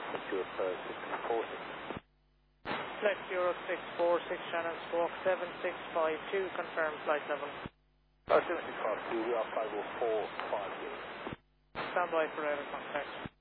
Flight 0646, Shannon Squawk 7652, confirm flight level. 7652, we are 50450. Stand by for radar contact.